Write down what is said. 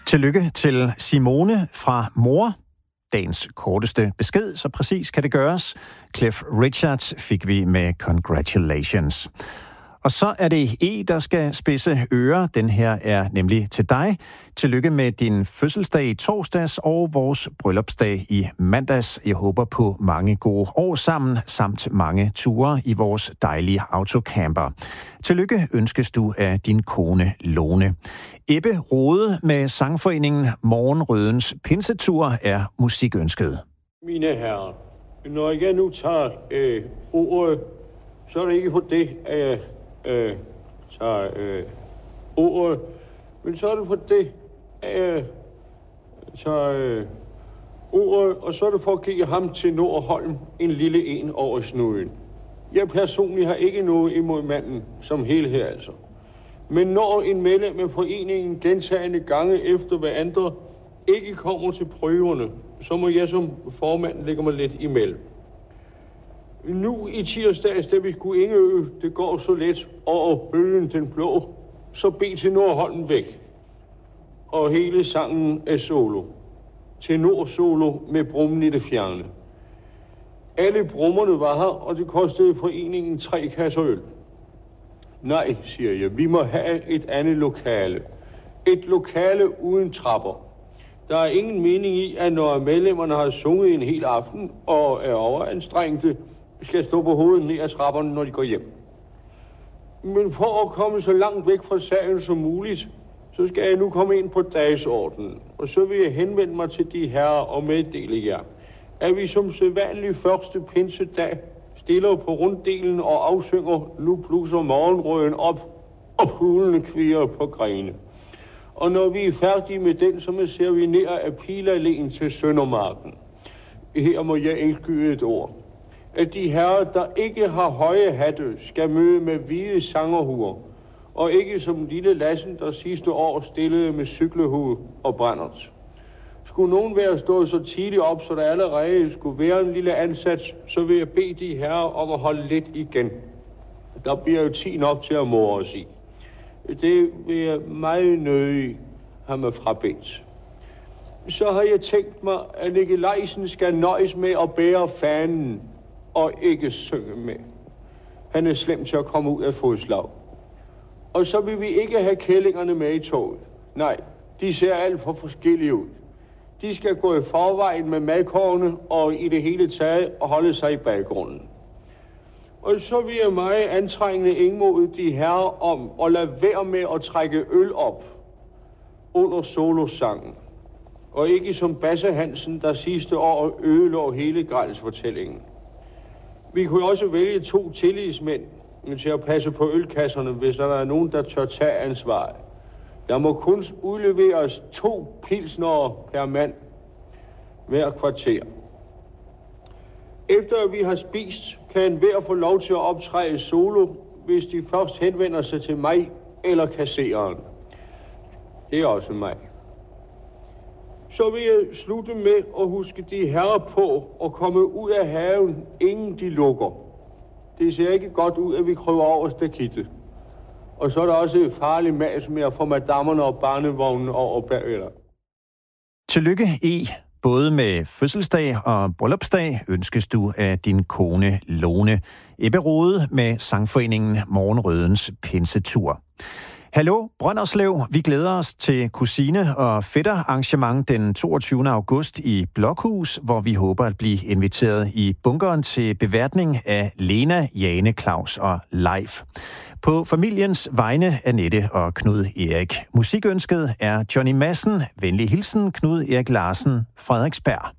Tillykke til Simone fra mor. Dagens korteste besked, så præcis kan det gøres. Cliff Richards fik vi med congratulations. Og så er det der skal spidse ører. Den her er nemlig til dig. Tillykke med din fødselsdag i torsdags og vores bryllupsdag i mandags. Jeg håber på mange gode år sammen, samt mange ture i vores dejlige autocamper. Tillykke ønskes du af din kone Lone. Ebbe Rode med sangforeningen Morgenrødens Pinsetur er musikønsket. Mine herrer, når jeg nu tager ordet, så er det ikke for det, at jeg tager ordet, men så er det for det, at jeg tager ordet, og så er det for at give ham til Nordholm en lille en over snuden. Jeg personligt har ikke noget imod manden som helhed altså. Men når en medlem af foreningen gentagende gange efter hver andre ikke kommer til prøverne, så må jeg som formand lægge mig lidt imellem. Nu i tirsdags, da vi skulle Ingeø, det går så let over bølgen den blå, så bed til Nordholm væk. Og hele sangen er solo. Tenor solo med brummen i det fjerne. Alle brummerne var her, og det kostede foreningen 3 kasser øl. Nej, siger jeg, vi må have et andet lokale. Et lokale uden trapper. Der er ingen mening i, at når medlemmerne har sunget en hel aften og er overanstrengte, skal stå på hovedet ned ad trapperne, når de går hjem. Men for at komme så langt væk fra sagen som muligt, så skal jeg nu komme ind på dagsordenen. Og så vil jeg henvende mig til de herrer og meddele jer, at vi som sædvanlig første pinsedag stiller på runddelen og afsynger Nu bluser morgenrøden op, og fuglene kvier på grene. Og når vi er færdige med den, så ser vi ned af Pilaléen til Søndermarken. Her må jeg indskyde et ord. At de herrer, der ikke har høje hatte, skal møde med hvide sangerhuer, og ikke som lille Lassen, der sidste år stillede med cyklehue og brændert. Skulle nogen være stået så tidligt op, så der allerede skulle være en lille ansats, så vil jeg bede de herrer om at holde lidt igen. Der bliver jo 10 nok til at more os i. Det vil jeg meget nødig have mig frabedt. Så har jeg tænkt mig, at Nikke Leisen skal nøjes med at bære fanen og ikke synge med. Han er slem til at komme ud af fodslag. Og så vil vi ikke have kællingerne med i toget. Nej, de ser alt for forskellige ud. De skal gå i forvejen med madkorne og i det hele taget og holde sig i baggrunden. Og så vil jeg meget antrængende indmode de herrer om at lade være med at trække øl op under solosangen. Og ikke som Basse Hansen, der sidste år ødelå hele grælsfortællingen. Vi kunne også vælge 2 tillidsmænd til at passe på ølkasserne, hvis der er nogen, der tør tage ansvaret. Der må kun udleveres 2 pilsnere per mand hver kvarter. Efter at vi har spist, kan enhver få lov til at optræde solo, hvis de først henvender sig til mig eller kassereren. Det er også mig. Så vil jeg slutte med at huske de herrer på at komme ud af haven, inden de lukker. Det ser ikke godt ud, at vi krøver over stakittet. Og så er der også et farligt mas med at få madammerne og barnevognen over bagved. Tillykke, Både med fødselsdag og bryllupsdag ønskes du af din kone Lone. Ebbe Rode med sangforeningen Morgenrødens Pinsetur. Hallo Brønderslev, vi glæder os til kusine- og fætterarrangement den 22. august i Blokhus, hvor vi håber at blive inviteret i bunkeren til beværtning af Lena, Jane, Claus og Leif. På familiens vegne Annette og Knud Erik. Musikønsket er Johnny Madsen. Venlig hilsen Knud Erik Larsen, Frederiksberg.